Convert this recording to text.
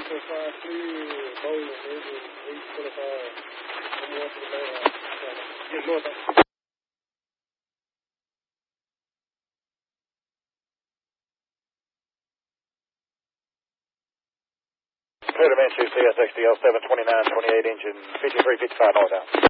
Clear to Manchester CSXDL 72928 engine 5355 northbound.